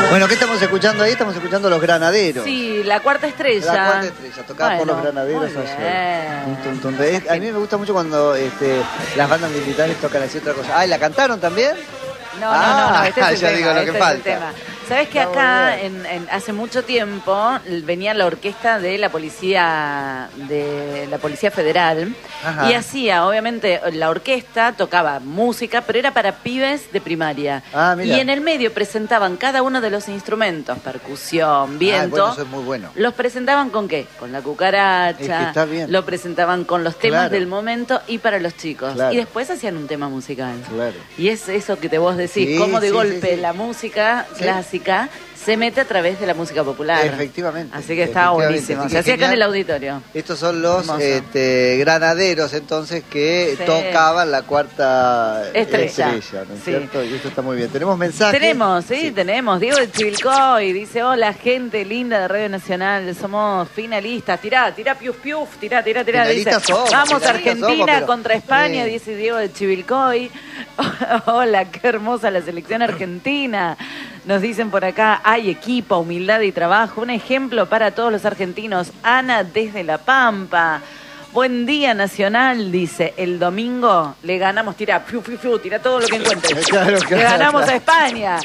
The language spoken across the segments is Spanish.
Bueno, ¿qué estamos escuchando ahí? Estamos escuchando Los Granaderos. Sí, La Cuarta Estrella. La Cuarta Estrella, tocada por Los Granaderos ayer. A mí me gusta mucho cuando las bandas militares tocan así otra cosa. Ah, ¿y la cantaron también? No, este es el ya tema, digo lo que este falta. es el tema. ¿Sabes que acá hace mucho tiempo venía la orquesta de la Policía Federal? Ajá. Y hacía, obviamente, la orquesta tocaba música, pero era para pibes de primaria. Y en el medio presentaban cada uno de los instrumentos, percusión, viento. Bueno, eso es muy bueno. ¿Los presentaban con qué? Con la cucaracha. Es que está bien. Lo presentaban con los temas del momento y para los chicos. Claro. Y después hacían un tema musical. Claro. Y es eso que vos decís, cómo de golpe la música clásica se mete a través de la música popular. Efectivamente. Así que está buenísimo. Se hacía acá en el auditorio. Estos son los granaderos, entonces, que tocaban La Cuarta Estrella, ¿no es cierto? Y esto está muy bien. ¿Tenemos mensajes? Tenemos. Diego de Chivilcoy dice: hola, gente linda de Radio Nacional, somos finalistas. Tirá, piuf, tirá. Dice, vamos Argentina contra España, dice Diego de Chivilcoy. Hola, qué hermosa la selección argentina. Nos dicen por acá, hay equipo, humildad y trabajo. Un ejemplo para todos los argentinos. Ana desde La Pampa. Buen día, Nacional, dice. El domingo le ganamos, tira todo lo que encuentres. Claro. Le ganamos a España.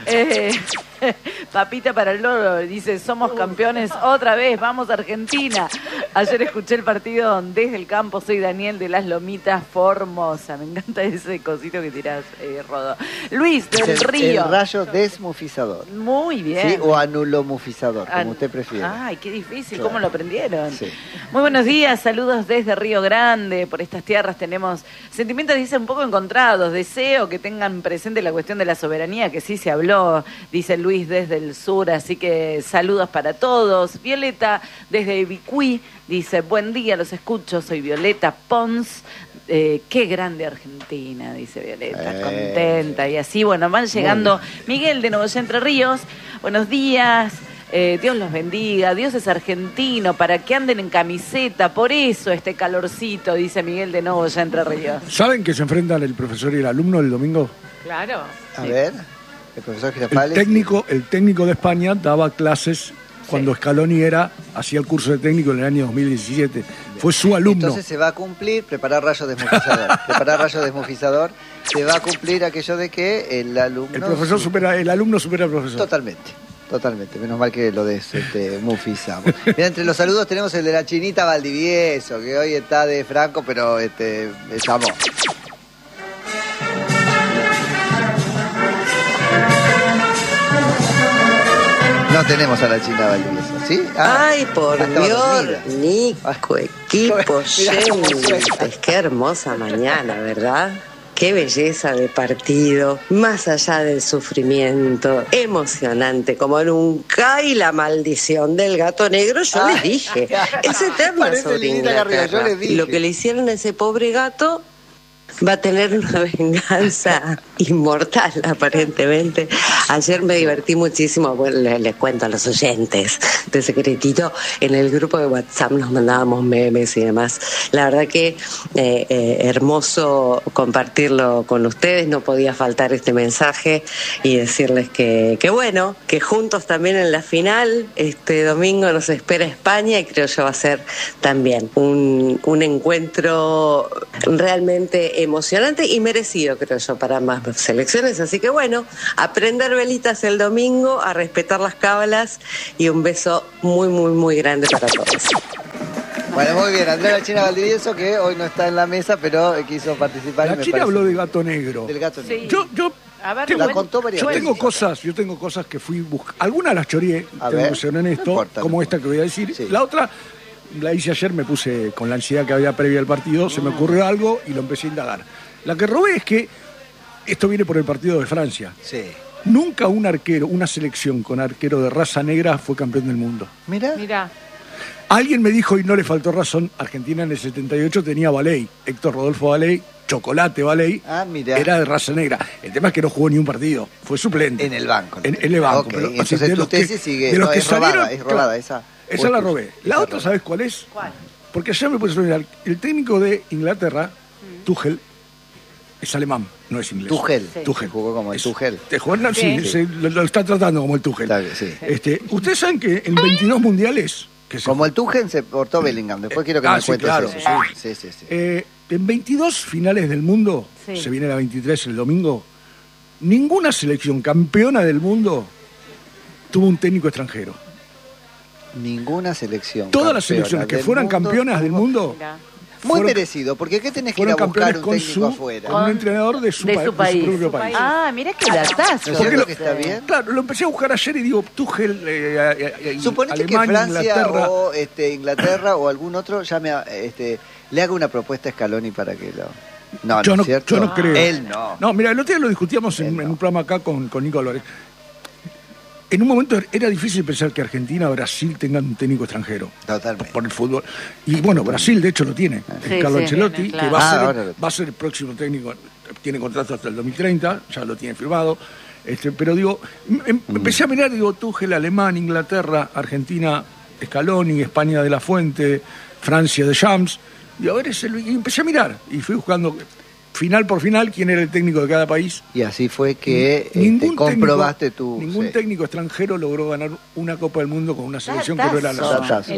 Papita para el loro, dice, somos campeones otra vez, vamos Argentina. Ayer escuché el partido desde el campo, soy Daniel de Las Lomitas, Formosa. Me encanta ese cosito que tirás, Rodo. Luis del Río. El rayo desmufizador. Muy bien. Sí, o anulomufizador, como usted prefiera. Ay, qué difícil, ¿cómo lo aprendieron? Sí. Muy buenos días, saludos desde Río Grande. Por estas tierras tenemos sentimientos, dice, un poco encontrados. Deseo que tengan presente la cuestión de la soberanía, que sí se habló, dice Luis desde el sur, así que saludos para todos. Violeta desde Ibicuí dice, buen día, los escucho, soy Violeta Pons. Qué grande Argentina, dice Violeta, contenta. Y así, bueno, van llegando. Miguel de Nuevo Entre Ríos, buenos días. Dios los bendiga, Dios es argentino, para que anden en camiseta, por eso este calorcito, dice Miguel de Nuevo Entre Ríos. ¿Saben que se enfrentan el profesor y el alumno el domingo? Claro. A ver. El profesor Girafales. El técnico de España daba clases cuando Scaloni hacía el curso de técnico en el año 2017. Fue su alumno. Entonces se va a cumplir, preparar rayo desmufizador. Se va a cumplir aquello de que el alumno... El alumno supera al profesor. Totalmente. Menos mal que lo desmufizamos. Mira, entre los saludos tenemos el de la Chinita Valdivieso, que hoy está de Franco, pero llamó. No tenemos a la China Valdivieso, ¿sí? Ay, por Dios, Nico, equipo, Jennifer. Qué hermosa mañana, ¿verdad? Qué belleza de partido, más allá del sufrimiento, emocionante como nunca, y la maldición del gato negro, yo les dije, es eterna sobre Inglaterra. Lo que le hicieron a ese pobre gato va a tener una venganza inmortal, aparentemente. Ayer me divertí muchísimo, bueno, les cuento a los oyentes de secretito, en el grupo de WhatsApp nos mandábamos memes y demás. La verdad que hermoso compartirlo con ustedes, no podía faltar este mensaje y decirles que bueno, que juntos también en la final, este domingo nos espera España, y creo yo va a ser también un encuentro realmente emocionante y merecido, creo yo, para ambas selecciones. Así que bueno, a prender velitas el domingo, a respetar las cábalas, y un beso muy, muy, muy grande para todos. Bueno, muy bien. Andrea La China Valdivieso, que hoy no está en la mesa, pero quiso participar. La China habló de gato negro. Del gato negro. Sí. Yo tengo cosas que fui buscando. Algunas las choreé, tengo que ser honesto, como esta que voy a decir. Sí. La otra la hice ayer, me puse con la ansiedad que había previa al partido, se me ocurrió algo y lo empecé a indagar. La que robé es que esto viene por el partido de Francia. Sí. Nunca una selección con arquero de raza negra fue campeón del mundo. Mirá. Alguien me dijo, y no le faltó razón, Argentina en el 78 tenía Valey, Héctor Rodolfo Valey, Chocolate Valey, era de raza negra. El tema es que no jugó ni un partido, fue suplente. En el banco. En el banco. Okay. Pero, entonces tu tesis sigue, de los que es robada, esa. Esa la robé. La otra, ¿sabes cuál es? ¿Cuál? Porque ayer me puse a mirar, el técnico de Inglaterra, Tuchel, Es alemán, no es inglés. Tuchel. Sí. Tuchel. Jugó como el Tuchel. Lo está tratando como el Tuchel. Sí. Ustedes saben que en 22 mundiales... Como el Tuchel se portó Bellingham. Después quiero que me cuentes claro, eso. Sí. En 22 finales del mundo, se viene la 23 el domingo, ninguna selección campeona del mundo tuvo un técnico extranjero. Ninguna selección. Todas las selecciones que fueran campeonas del mundo... Muy merecido, porque ¿qué tenés que ir a buscar un técnico afuera? Con un entrenador de su propio país. Ah, mirá qué datazo. ¿No es cierto que está bien? Claro, lo empecé a buscar ayer y digo, Tuchel, Suponete que Francia o Inglaterra o algún otro le haga una propuesta a Scaloni para que lo... No, yo ¿no es cierto? Yo no creo. Él no. No, mira, el otro día lo discutíamos en un programa acá con Nico Álvarez. En un momento era difícil pensar que Argentina o Brasil tengan un técnico extranjero. Totalmente. Por el fútbol. Y bueno, Brasil de hecho lo tiene. Carlo Ancelotti, claro. que va a ser el próximo técnico, tiene contrato hasta el 2030, ya lo tiene firmado. Pero digo, empecé a mirar, Tuchel, Alemán, Inglaterra, Argentina, Scaloni, España de la Fuente, Francia de Champs. Y a ver, y empecé a mirar y fui buscando final por final quién era el técnico de cada país. Y así fue que comprobaste tú. Ningún técnico extranjero logró ganar una Copa del Mundo con una selección que no era la Datazo.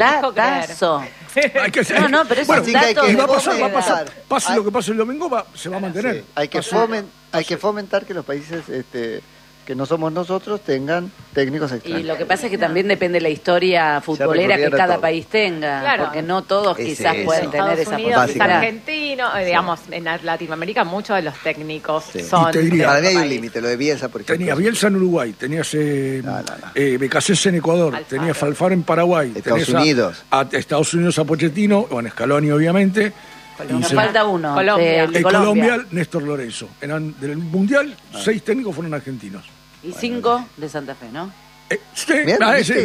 No, pero eso y va a pasar. Pase lo que pase el domingo, se va a mantener. Sí. Hay que fomentar que los países que no somos nosotros tengan técnicos extranjeros. Y lo que pasa es que también depende de la historia futbolera que cada país tenga, claro. Porque no todos quizás pueden tener esa posibilidad. Argentino, digamos, en Latinoamérica muchos de los técnicos son... Para mí hay un límite, lo de Bielsa, por ejemplo. Tenías Bielsa en Uruguay, tenías Becasés en Ecuador, tenías Falfar en Paraguay, Estados Unidos. A Estados Unidos a Pochettino, o en Scaloni obviamente. Nos falta uno. Colombia, Néstor Lorenzo. Del Mundial, 6 técnicos fueron argentinos. Y 5 de Santa Fe, ¿no? Ese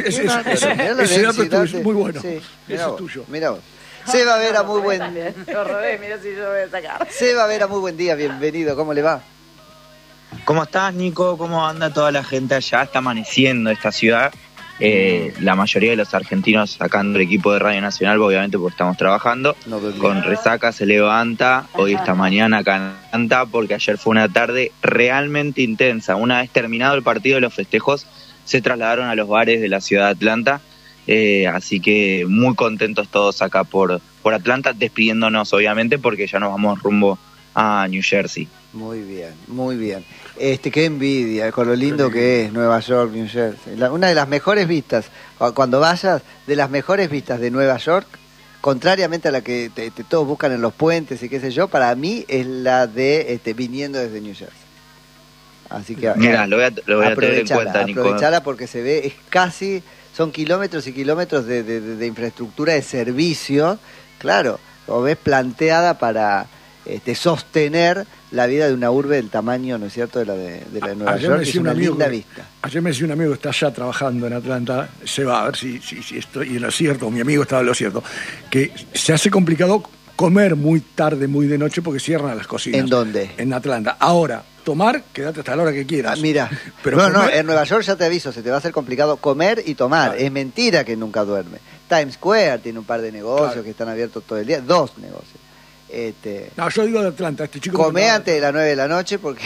dato es muy bueno. Sí, ese es tuyo. Mirá vos. Seba Vera, muy buen día. Lo robé, mirá si yo voy a sacar. Seba Vera, muy buen día, bienvenido. ¿Cómo le va? ¿Cómo estás, Nico? ¿Cómo anda toda la gente allá? Está amaneciendo esta ciudad. La mayoría de los argentinos sacando el equipo de Radio Nacional, obviamente porque estamos trabajando, con resaca se levanta, hoy esta mañana canta, porque ayer fue una tarde realmente intensa. Una vez terminado el partido de los festejos, se trasladaron a los bares de la ciudad de Atlanta, así que muy contentos todos acá por Atlanta, despidiéndonos obviamente porque ya nos vamos rumbo a New Jersey. Muy bien, muy bien. Qué envidia, con lo lindo que es Nueva York, New Jersey. Una de las mejores vistas, cuando vayas, de las mejores vistas de Nueva York, contrariamente a la que todos buscan en los puentes y qué sé yo, para mí es la de viniendo desde New Jersey. Así que mira, lo voy a tener en cuenta, Nico. Aprovechala porque se ve, son kilómetros y kilómetros de infraestructura de servicio, claro, lo ves planteada para sostener la vida de una urbe del tamaño, ¿no es cierto?, de la de Nueva York. Es una linda vista. Ayer me decía un amigo que está allá trabajando en Atlanta, se va a ver si estoy en lo cierto, mi amigo estaba en lo cierto, que se hace complicado comer muy tarde, muy de noche, porque cierran las cocinas. ¿En dónde? En Atlanta. Ahora, tomar, quédate hasta la hora que quieras. Mira, pero en Nueva York ya te aviso, se te va a hacer complicado comer y tomar. Claro. Es mentira que nunca duerme. Times Square tiene un par de negocios que están abiertos todo el día, 2 negocios. No, yo digo de Atlanta, este chico... Comé antes de las 9 de la noche porque...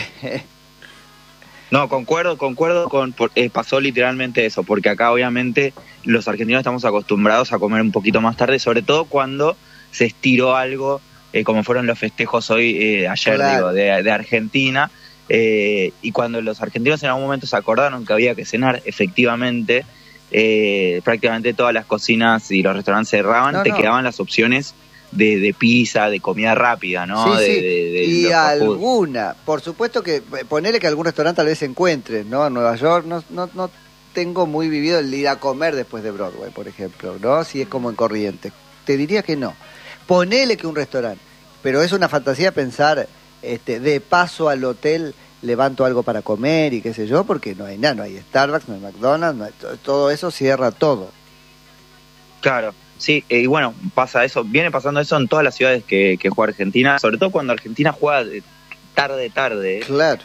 No, concuerdo pasó literalmente eso, porque acá obviamente los argentinos estamos acostumbrados a comer un poquito más tarde, sobre todo cuando se estiró algo, como fueron los festejos hoy, ayer, claro, de Argentina, y cuando los argentinos en algún momento se acordaron que había que cenar, efectivamente, prácticamente todas las cocinas y los restaurantes cerraban, quedaban las opciones de pizza, de comida rápida, ¿no? Sí, y alguna, por supuesto que ponele que algún restaurante tal vez se encuentre, ¿no? En Nueva York no tengo muy vivido el ir a comer después de Broadway, por ejemplo, ¿no? Si es como en Corrientes. Te diría que no. Ponele que un restaurante, pero es una fantasía pensar, de paso al hotel levanto algo para comer y qué sé yo, porque no hay nada, no hay Starbucks, no hay McDonald's, no hay todo eso cierra todo. Claro. Sí, y bueno, pasa eso, viene pasando eso en todas las ciudades que juega Argentina, sobre todo cuando Argentina juega tarde. Claro.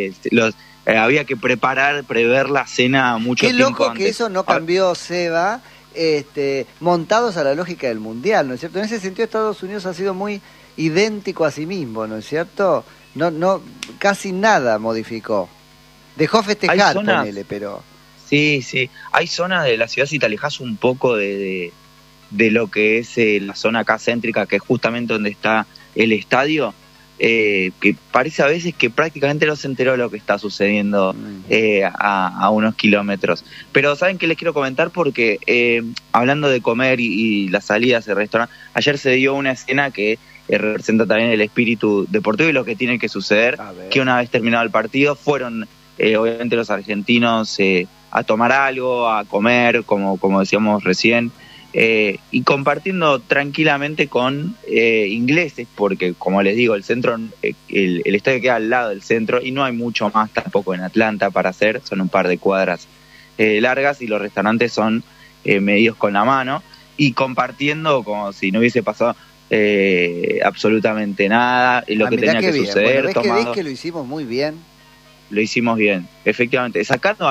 Había que prever la cena mucho tiempo antes. Qué loco que eso no cambió, Seba, montados a la lógica del Mundial, ¿no es cierto? En ese sentido Estados Unidos ha sido muy idéntico a sí mismo, ¿no es cierto? No, casi nada modificó. Dejó festejar, ponele, pero... Sí. Hay zonas de la ciudad, si te alejas un poco de lo que es la zona acá céntrica, que es justamente donde está el estadio, que parece a veces que prácticamente no se enteró de lo que está sucediendo a unos kilómetros. Pero ¿saben qué les quiero comentar? Porque hablando de comer y las salidas de restaurante, ayer se dio una escena que representa también el espíritu deportivo y lo que tiene que suceder, que una vez terminado el partido fueron obviamente los argentinos a tomar algo, a comer, como decíamos recién, y compartiendo tranquilamente con ingleses, porque como les digo, el centro, el estadio queda al lado del centro y no hay mucho más tampoco en Atlanta para hacer, son un par de cuadras largas y los restaurantes son medidos con la mano y compartiendo como si no hubiese pasado absolutamente nada, lo que tenía que suceder. Bueno, ¿ves que lo hicimos muy bien? Lo hicimos bien, efectivamente, sacando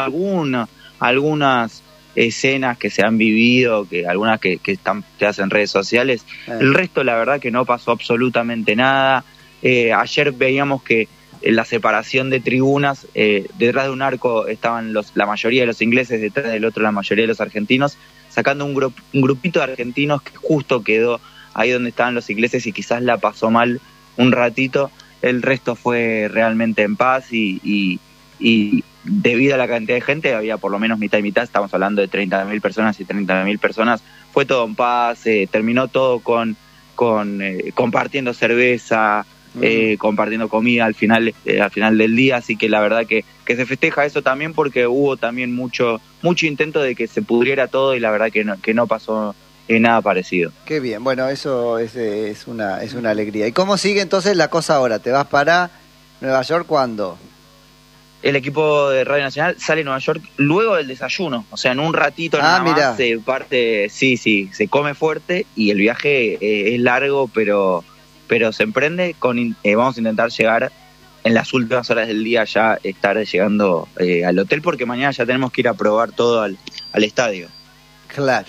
algunas escenas que se han vivido, que algunas que hacen redes sociales, el resto la verdad que no pasó absolutamente nada. Ayer veíamos que en la separación de tribunas, detrás de un arco estaban la mayoría de los ingleses, detrás del otro la mayoría de los argentinos, sacando un grupito de argentinos que justo quedó ahí donde estaban los ingleses y quizás la pasó mal un ratito. El resto fue realmente en paz y debido a la cantidad de gente, había por lo menos mitad y mitad, estamos hablando de 30.000 personas y 30.000 personas, fue todo en paz, terminó todo con compartiendo cerveza, compartiendo comida al final del día, así que la verdad que se festeja eso también porque hubo también mucho intento de que se pudriera todo y la verdad que no pasó nada parecido. Qué bien, bueno, eso es una alegría. ¿Y cómo sigue entonces la cosa ahora? ¿Te vas para Nueva York cuándo? El equipo de Radio Nacional sale a Nueva York luego del desayuno, o sea, en un ratito nada más se parte, se come fuerte y el viaje es largo, pero se emprende vamos a intentar llegar en las últimas horas del día, ya estar llegando al hotel, porque mañana ya tenemos que ir a probar todo al estadio. Claro.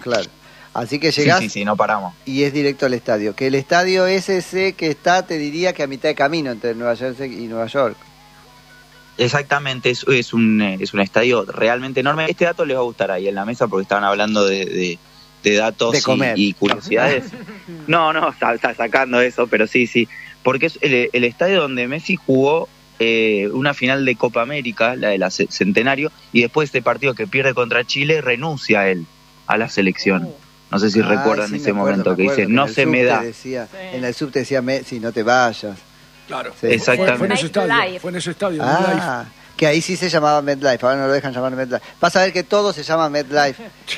Así que llegás sí, no paramos. Y es directo al estadio. Que el estadio es ese que está, te diría que a mitad de camino entre Nueva Jersey y Nueva York. Exactamente, es un estadio realmente enorme. Este dato les va a gustar ahí en la mesa porque estaban hablando de datos de comer. Y curiosidades. No, está sacando eso, pero sí. Porque es el estadio donde Messi jugó una final de Copa América, la de la Centenario, y después de este partido que pierde contra Chile, renuncia él a la selección. No sé si recuerdan ese momento que dice, no se me da. En el subte decía, Messi, no te vayas. Claro, sí. Exactamente. Fue en ese estadio. Que ahí sí se llamaba MetLife, ahora no lo dejan llamar MetLife. Vas a ver que todo se llama MetLife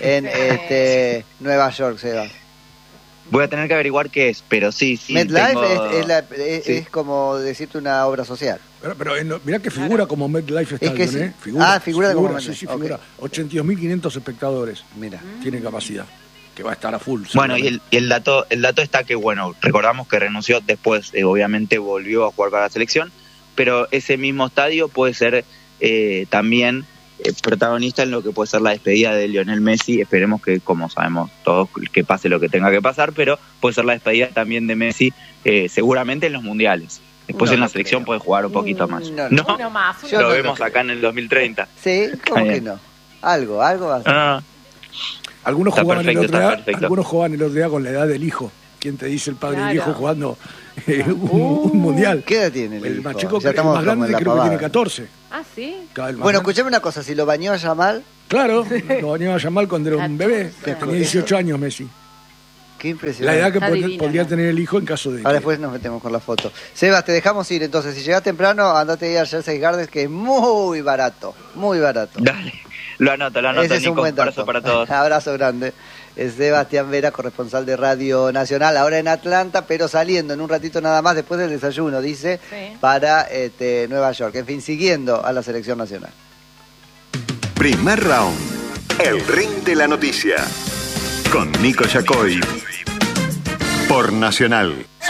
en Nueva York, Seba. Voy a tener que averiguar qué es, pero sí. MetLife es como decirte una obra social. Pero mirá que figura como MetLife Stadium, es que sí. Figura como MetLife. Sí, figura. 82.500 espectadores. Mira. Tiene capacidad. Que va a estar a full. Bueno, y el dato está que, bueno, recordamos que renunció después, obviamente volvió a jugar para la selección, pero ese mismo estadio puede ser también protagonista en lo que puede ser la despedida de Lionel Messi. Esperemos que, como sabemos todos, que pase lo que tenga que pasar, pero puede ser la despedida también de Messi seguramente en los mundiales. Después en la selección puede jugar un poquito más. No, uno más. Lo vemos acá en el 2030. Sí, ¿cómo que no? Algo va a ser. Algunos jugaban el otro día con la edad del hijo. ¿Quién te dice el padre y el hijo jugando un mundial? ¿Qué edad tiene el hijo? Más chico, el más grande, creo que tiene 14. Ah, ¿sí? Bueno, escuchame una cosa, si lo bañó a Yamal... Claro, lo bañó a Yamal cuando era un bebé. Tenía 18 años Messi. Qué impresionante. La edad que podría tener el hijo en caso de... Ahora después nos metemos con la foto. Sebas, te dejamos ir entonces. Si llegás temprano, andate ahí al Jersey Gardens, que es muy barato. Dale. Lo anoto, Nico. Un abrazo para todos. Abrazo grande. Es Sebastián Vera, corresponsal de Radio Nacional, ahora en Atlanta, pero saliendo en un ratito nada más, después del desayuno, dice, para Nueva York. En fin, siguiendo a la selección nacional. Primer round. El ring de la noticia. Con Nico Yacoy. Por Nacional.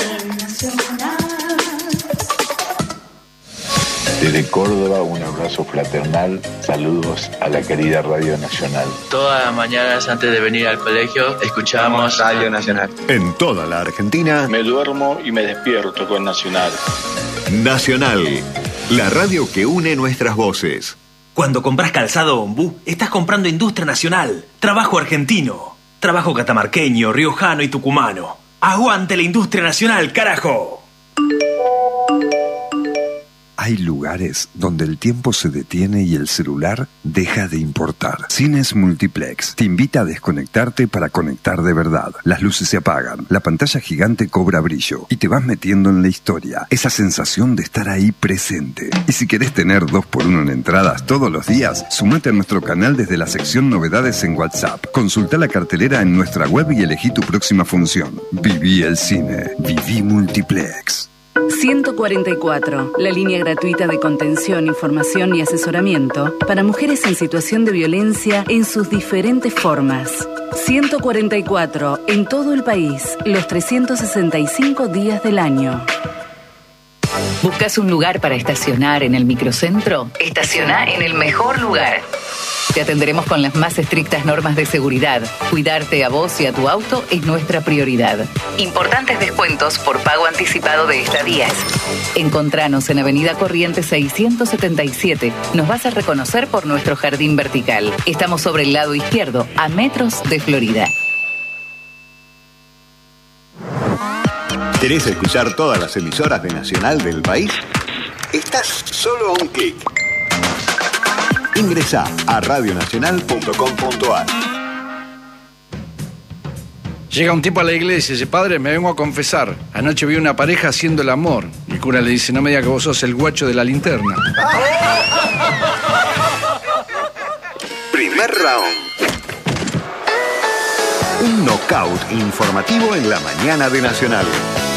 Desde Córdoba, un abrazo fraternal, saludos a la querida Radio Nacional. Todas las mañanas antes de venir al colegio escuchamos Radio Nacional. En toda la Argentina. Me duermo y me despierto con Nacional. Nacional, la radio que une nuestras voces. Cuando compras calzado Ombú, estás comprando industria nacional, trabajo argentino, trabajo catamarqueño, riojano y tucumano. ¡Aguante la industria nacional, carajo! Hay lugares donde el tiempo se detiene y el celular deja de importar. Cines Multiplex te invita a desconectarte para conectar de verdad. Las luces se apagan, la pantalla gigante cobra brillo y te vas metiendo en la historia. Esa sensación de estar ahí presente. Y si querés tener 2x1 en entradas todos los días, sumate a nuestro canal desde la sección Novedades en WhatsApp. Consulta la cartelera en nuestra web y elegí tu próxima función. Viví el cine. Viví Multiplex. 144, la línea gratuita de contención, información y asesoramiento para mujeres en situación de violencia en sus diferentes formas. 144, en todo el país, los 365 días del año. ¿Buscas un lugar para estacionar en el microcentro? Estaciona en el mejor lugar. Te atenderemos con las más estrictas normas de seguridad. Cuidarte a vos y a tu auto es nuestra prioridad. Importantes descuentos por pago anticipado de estadías. Encontranos en Avenida Corrientes 677. Nos vas a reconocer por nuestro jardín vertical. Estamos sobre el lado izquierdo, a metros de Florida. ¿Querés escuchar todas las emisoras de Nacional del país? Estás solo a un clic. Ingresá a radionacional.com.ar. Llega un tipo a la iglesia y dice: padre, me vengo a confesar. Anoche vi una pareja haciendo el amor. Y el cura le dice: no me diga que vos sos el guacho de la linterna. Primer round. Un knockout informativo en la mañana de Nacional.